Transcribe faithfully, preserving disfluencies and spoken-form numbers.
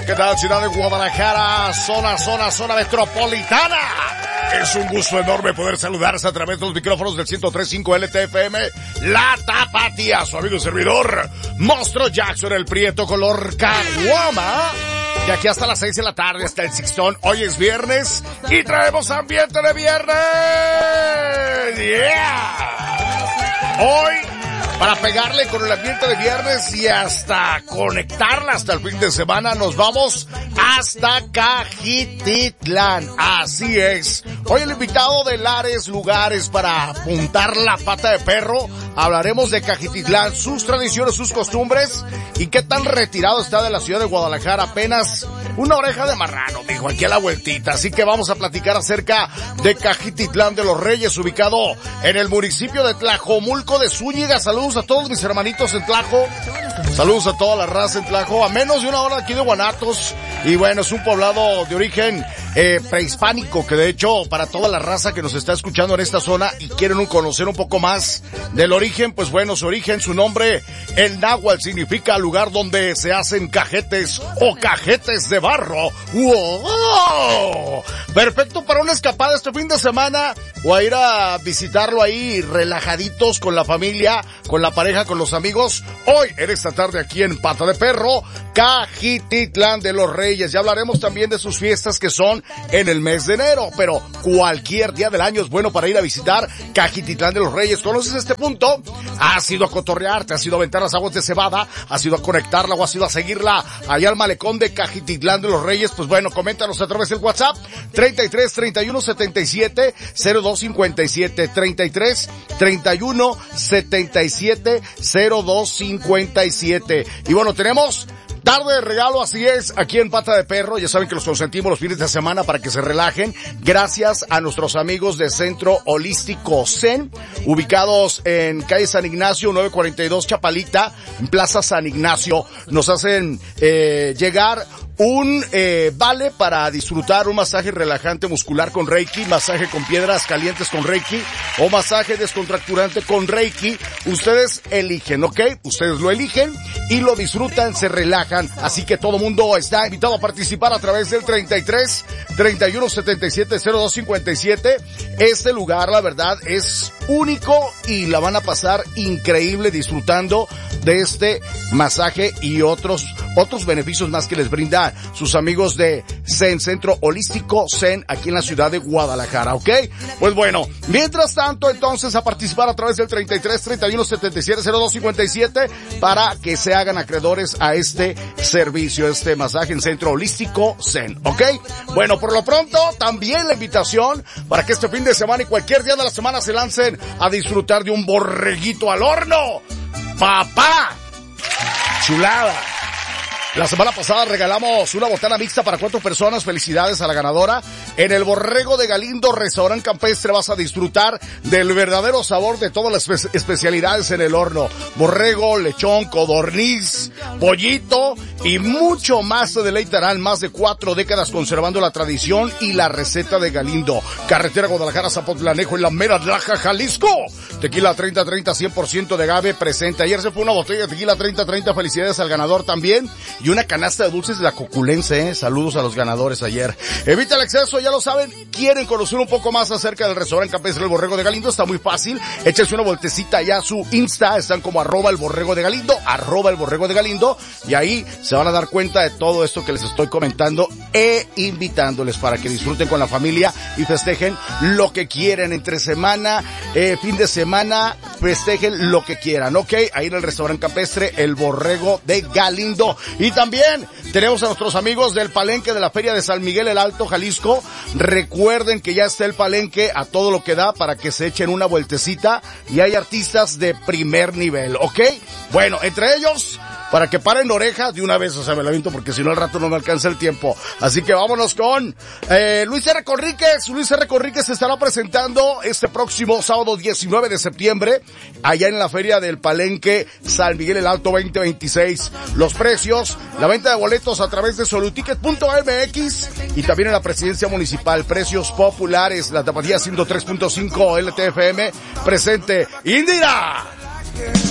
¿Qué tal, ciudad de Guadalajara? Zona, zona, zona metropolitana. Es un gusto enorme poder saludarse a través de los micrófonos del ciento tres punto cinco L T F M, La Tapatía, su amigo y servidor, Monstruo Jackson, el Prieto color caguama. Y aquí hasta las seis de la tarde, hasta el Sixtón. Hoy es viernes y traemos ambiente de viernes. ¡Yeah! Hoy, para pegarle con el ambiente de viernes y hasta conectarla hasta el fin de semana, nos vamos hasta Cajititlán. Así es. Hoy el invitado de Lares, lugares para apuntar la pata de perro. Hablaremos de Cajititlán, sus tradiciones, sus costumbres y qué tan retirado está de la ciudad de Guadalajara. Apenas una oreja de marrano, dijo, aquí a la vueltita. Así que vamos a platicar acerca de Cajititlán de los Reyes, ubicado en el municipio de Tlajomulco de Zúñiga. Saludos a todos mis hermanitos en Tlajo. Saludos a toda la raza en Tlajo. A menos de una hora aquí de Guanatos. Y bueno, es un poblado de origen eh, prehispánico, que de hecho, para toda la raza que nos está escuchando en esta zona y quieren un, conocer un poco más del origen, pues bueno, su origen, su nombre, el náhuatl, significa lugar donde se hacen cajetes o cajetes de barro. ¡Wow! Perfecto para una escapada este fin de semana o a ir a visitarlo ahí relajaditos con la familia, con la pareja, con los amigos. Hoy, en esta tarde aquí en Pata de Perro, Cajititlán de los Reyes. Ya hablaremos también de sus fiestas que son en el mes de enero, pero cualquier día del año es bueno para ir a visitar Cajititlán de los Reyes. ¿Conoces este punto? ¿Has ido a cotorrearte? ¿Has ido a aventar las aguas de cebada? ¿Has ido a conectarla o has ido a seguirla allá al malecón de Cajititlán de los Reyes? Pues bueno, coméntanos a través del WhatsApp treinta y tres, treinta y uno, setenta y siete, cero dos cincuenta y siete, treinta y tres, treinta y uno, setenta y siete, cero dos cincuenta y siete. Y bueno, tenemos tarde de regalo, así es, aquí en Pata de Perro. Ya saben que los consentimos los fines de semana para que se relajen. Gracias a nuestros amigos de Centro Holístico Zen, ubicados en calle San Ignacio, nueve cuarenta y dos Chapalita, en Plaza San Ignacio. Nos hacen eh, llegar un eh, vale para disfrutar un masaje relajante muscular con Reiki, masaje con piedras calientes con Reiki o masaje descontracturante con Reiki. Ustedes eligen, ¿ok? Ustedes lo eligen y lo disfrutan, se relajan. Así que todo mundo está invitado a participar a través del treinta y tres, treinta y uno, setenta y siete, cero dos cincuenta y siete. Este lugar, la verdad, es único y la van a pasar increíble disfrutando de este masaje y otros otros beneficios más que les brinda sus amigos de Zen, Centro Holístico Zen, aquí en la ciudad de Guadalajara, ¿ok? Pues bueno, mientras tanto, entonces, a participar a través del treinta y tres, treinta y uno, setenta y siete, cero dos cincuenta y siete para que se hagan acreedores a este servicio, este masaje en Centro Holístico Zen, ¿ok? Bueno, por lo pronto, también la invitación para que este fin de semana y cualquier día de la semana se lancen a disfrutar de un borreguito al horno. ¡Papá! ¡Chulada! La semana pasada regalamos una botana mixta para cuatro personas. Felicidades a la ganadora. En el Borrego de Galindo, restaurante campestre, vas a disfrutar del verdadero sabor de todas las espe- especialidades en el horno. Borrego, lechón, codorniz, pollito y mucho más. Te deleitarán más de cuatro décadas conservando la tradición y la receta de Galindo. Carretera Guadalajara, Zapotlanejo, en la mera Tlaja, Jalisco. Tequila treinta treinta, cien por ciento de agave presente. Ayer se fue una botella de tequila treinta treinta. Felicidades al ganador también. Y una canasta de dulces de la Coculense, ¿eh? Saludos a los ganadores ayer. Evita el exceso, ya lo saben. ¿Quieren conocer un poco más acerca del restaurante campestre El Borrego de Galindo? Está muy fácil. Échense una vueltecita allá a su Insta. Están como arroba el Borrego de Galindo, arroba el Borrego de Galindo. Y ahí se van a dar cuenta de todo esto que les estoy comentando e invitándoles para que disfruten con la familia y festejen lo que quieren entre semana, eh, fin de semana, festejen lo que quieran, ¿ok? Ahí en el restaurante campestre El Borrego de Galindo. Y también tenemos a nuestros amigos del Palenque de la Feria de San Miguel el Alto, Jalisco. Recuerden que ya está el Palenque a todo lo que da para que se echen una vueltecita y hay artistas de primer nivel, ¿ok? Bueno, entre ellos, para que paren orejas de una vez, o sea, me la aviento porque si no al rato no me alcanza el tiempo. Así que vámonos con eh, Luis R. Conríquez. Luis R. Conríquez se estará presentando este próximo sábado diecinueve de septiembre allá en la Feria del Palenque San Miguel el Alto veinte veintiséis. Los precios, la venta de boletos a través de soluticket punto m x y también en la presidencia municipal. Precios populares, la Tapatía ciento tres punto cinco L T F M presente. ¡Indira!